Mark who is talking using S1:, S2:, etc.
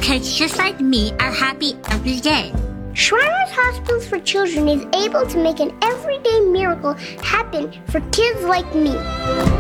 S1: kids just like me are happy every day.
S2: Shriners Hospitals for Children is able to make an everyday miracle happen for kids like me.